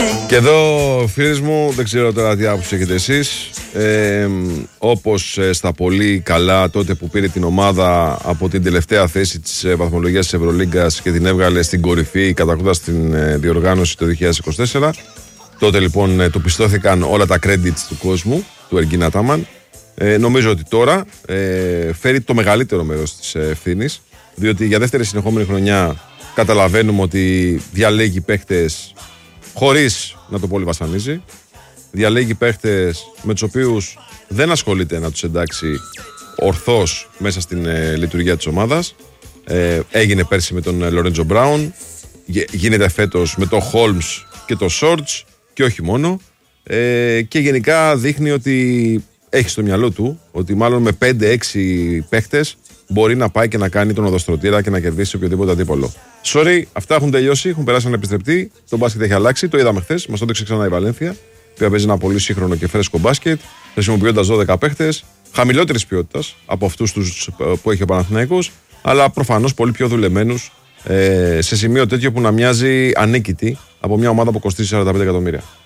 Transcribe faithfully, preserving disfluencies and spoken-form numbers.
Και εδώ, φίλες μου, δεν ξέρω τώρα τι άποψη έχετε εσείς. Ε, όπως ε, στα πολύ καλά τότε που πήρε την ομάδα από την τελευταία θέση της ε, βαθμολογίας της Ευρωλίγκας και την έβγαλε στην κορυφή κατακτώντας την ε, διοργάνωση το δύο χιλιάδες είκοσι τέσσερα. Τότε λοιπόν ε, του πιστώθηκαν όλα τα credits του κόσμου, του Εργίνα Τάμαν. Ε, νομίζω ότι τώρα ε, φέρει το μεγαλύτερο μέρος της ευθύνης, διότι για δεύτερη συνεχόμενη χρονιά καταλαβαίνουμε ότι διαλέγει παίχτες χωρίς να το πολύ βασανίζει. Διαλέγει παίχτες με τους οποίους δεν ασχολείται να τους εντάξει ορθώς μέσα στην ε, λειτουργία της ομάδας. Ε, έγινε πέρσι με τον Λορέντζο Μπράουν, γίνεται φέτος με τον Χόλμς και τον Σόρτς και όχι μόνο. Ε, και γενικά δείχνει ότι έχει στο μυαλό του ότι μάλλον με πέντε έξι παίχτες μπορεί να πάει και να κάνει τον οδοστρωτήρα και να κερδίσει οποιοδήποτε αντίπολο. Sorry, αυτά έχουν τελειώσει, έχουν περάσει ανεπιστρεπτή. Το μπάσκετ έχει αλλάξει, το είδαμε χθες. Μας το έδειξε ξανά η Βαλένθια, που παίζει ένα πολύ σύγχρονο και φρέσκο μπάσκετ, χρησιμοποιώντας δώδεκα παίχτες, χαμηλότερης ποιότητας από αυτούς τους που έχει ο Παναθηναϊκός, αλλά προφανώς πολύ πιο δουλεμένους, ε, σε σημείο τέτοιο που να μοιάζει ανίκητη από μια ομάδα που κοστίζει σαράντα πέντε εκατομμύρια.